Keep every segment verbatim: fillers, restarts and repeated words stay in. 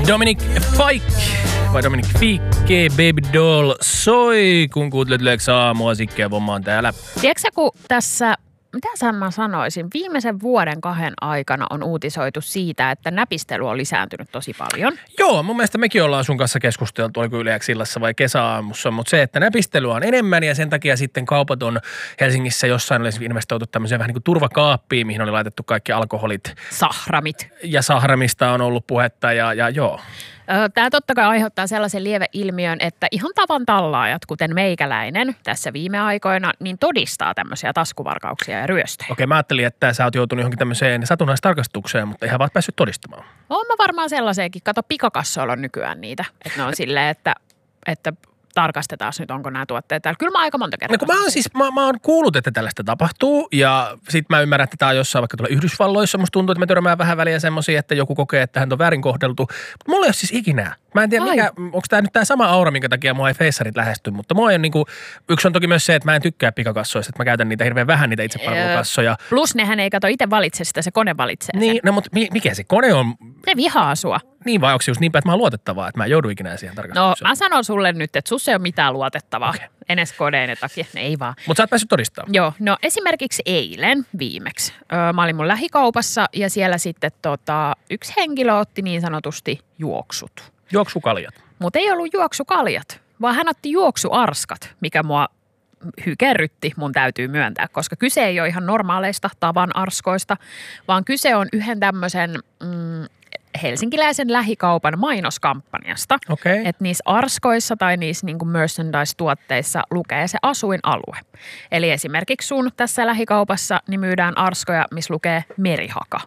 Dominic Fike, vai Dominic Fike, Baby Doll soi, kun kuuntelet Yleksi aamua, Sikke ja Vomma on täällä. Tiedätkö kun tässä, mitä mä sanoisin, viimeisen vuoden kahden aikana on uutisoitu siitä, että näpistely on lisääntynyt tosi paljon. Joo, mun mielestä mekin ollaan sun kanssa keskusteltu, oliko Yleksi illassa vai kesäaamussa, mutta se, että näpistely on enemmän ja sen takia sitten kaupat on Helsingissä jossain olisi investoitu tämmöiseen vähän niin kuin turvakaappiin, mihin oli laitettu kaikki alkoholit. Sahramit. Ja sahramista on ollut puhetta ja, ja joo. Tämä totta kai aiheuttaa sellaisen lieveilmiön, että ihan tavan tallaajat, kuten meikäläinen tässä viime aikoina, niin todistaa tämmöisiä taskuvarkauksia ja ryöstöjä. Okei, mä ajattelin, että sä oot joutunut johonkin tämmöiseen satunnaistarkastukseen, mutta ihan vaan päässyt todistamaan. Oon mä varmaan sellaiseenkin. Kato, pikakassoilla on nykyään niitä. Että ne on silleen, että, että tarkastetaan nyt, onko nämä tuotteet täällä. Kyllä mä aika monta kertaa. No, kun mä oon siis, mä, mä oon kuullut, että tällaista tapahtuu ja sit mä ymmärrän, että tää on jossain vaikka tuolla Yhdysvalloissa. Musta tuntuu, että me törmää vähän väliä semmosia, että joku kokee, että hän on väärin kohdeltu. Mutta mulla ei ole siis ikinä. Mä en tiedä, mikä, onko tää nyt tää sama aura, minkä takia mua ei feissarit lähesty, mutta mua on niinku, yksi on toki myös se, että mä en tykkää pikakassoista, että mä käytän niitä hirveän vähän, niitä itsepalvelukassoja. Plus nehän ei kato itse valitse sitä, se kone valitsee sen. Niin, no mutta mikä se kone on? Se vihaa sua. Niin vai onko se just niin päin, että mä oon luotettavaa, että mä en joudu ikinä siihen tarkastukseen? No mä sanon sulle nyt, että sussa ei ole mitään luotettavaa. Okay. Enes kodeinen takia, ne ei vaan. Mutta sä oot päässyt todistamaan. Joo, no esimerkiksi eilen viimeksi. Öö, mä olin mun lähikaupassa ja siellä sitten tota, yksi henkilö otti niin sanotusti juoksut. Juoksukaljat. Mutta ei ollut juoksukaljat, vaan hän otti juoksuarskat, mikä mua hykerrytti, mun täytyy myöntää, koska kyse ei ole ihan normaaleista tavan arskoista, vaan kyse on yhden tämmöisen mm, helsinkiläisen lähikaupan mainoskampanjasta. Okay. Että niissä arskoissa tai niissä niin kuin merchandise-tuotteissa lukee se asuinalue. Eli esimerkiksi sun tässä lähikaupassa niin myydään arskoja, missä lukee merihaka.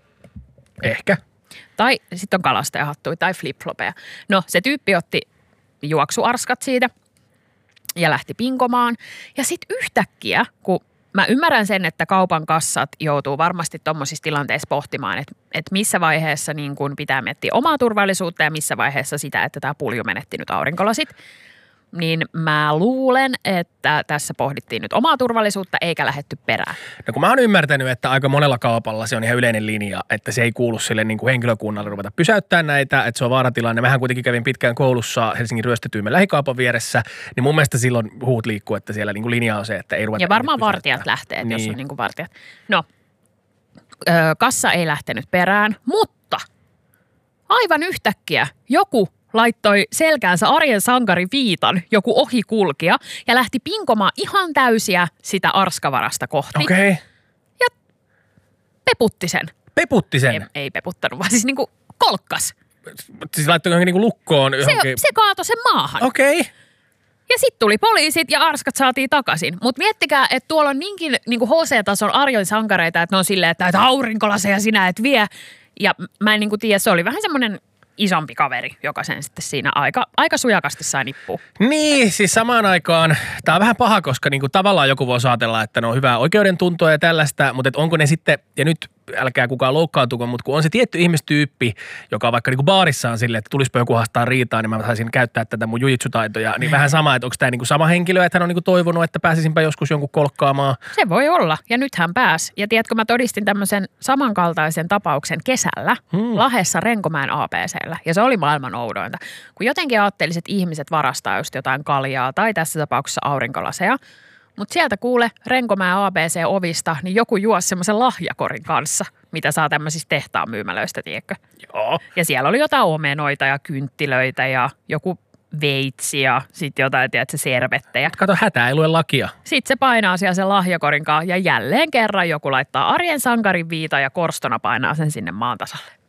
Ehkä. Tai sitten on kalastajahattuja tai flip-flopeja. No se tyyppi otti juoksuarskat siitä ja lähti pinkomaan. Ja sitten yhtäkkiä, kun mä ymmärrän sen, että kaupan kassat joutuu varmasti tuommoisissa tilanteissa pohtimaan, että, että missä vaiheessa niin kun pitää miettiä omaa turvallisuutta ja missä vaiheessa sitä, että tämä pulju menetti nyt aurinkolasit. Niin mä luulen, että tässä pohdittiin nyt omaa turvallisuutta eikä lähdetty perään. No kun mä oon ymmärtänyt, että aika monella kaupalla se on ihan yleinen linja, että se ei kuulu sille niin kuin henkilökunnalle ruveta pysäyttää näitä, että se on vaaratilanne. Mähän kuitenkin kävin pitkään koulussa Helsingin ryöstetyimen lähikaupan vieressä, niin mun mielestä silloin huut liikkuu, että siellä niin kuin linja on se, että ei ruveta. Ja varmaan vartijat lähtee, että niin. Jos on niin kuin vartijat. No, öö, kassa ei lähtenyt perään, mutta aivan yhtäkkiä joku laittoi selkäänsä arjen sankari Viitan, joku ohikulkija, ja lähti pinkomaan ihan täysiä sitä arskavarasta kohti. Okei. Okay. Ja peputti sen. Peputti sen? Ei, ei peputtanut, vaan siis niinku kolkkas. Siis laittoi johonkin niinku lukkoon? Johonkin... Se, se kaatoi sen maahan. Okei. Okay. Ja sitten tuli poliisit ja arskat saatiin takaisin. Mutta miettikää, että tuolla on niinkin niinku H C-tason arjen sankareita, että ne on silleen, että näitä aurinkolaseja sinä et vie. Ja mä en niinku tiedä, se oli vähän semmoinen isompi kaveri, joka sen sitten siinä aika, aika sujakasti sai nippua. Niin, siis samaan aikaan, tää on vähän paha, koska niinku tavallaan joku voi ajatella, että ne on hyvää oikeudentuntoa ja tällaista, mutta et onko ne sitten, ja nyt älkää kukaan loukkaantuko, mutta kun on se tietty ihmistyyppi, joka vaikka niinku baarissa on silleen, että tulispa joku haastaa riitaa, niin mä saisin käyttää tätä mun jujitsutaitoja, niin vähän sama, että onko tämä niinku sama henkilö, että hän on niinku toivonut, että pääsisinpä joskus jonkun kolkkaamaan. Se voi olla, ja nyt hän pääsi. Ja tiedätkö, mä todistin tämmöisen samankaltaisen tapauksen kesällä hmm. Lahdessa Renkomäen A B C:llä, ja se oli maailman oudointa. Kun jotenkin ajattelisit, että ihmiset varastaa just jotain kaljaa tai tässä tapauksessa aurinkolaseja, mutta sieltä kuule Renkomäen A B C-ovista, niin joku juosi semmoisen lahjakorin kanssa, mitä saa tämmöisistä tehtaan myymälöistä, tiedätkö? Joo. Ja siellä oli jotain omenoita ja kynttilöitä ja joku veitsi ja sitten jotain, tiedätkö, servettejä. Kato, hätä ei lue lakia. Sitten se painaa siellä sen lahjakorin kanssa ja jälleen kerran joku laittaa arjen sankarin Viita ja korstona painaa sen sinne maan tasalle.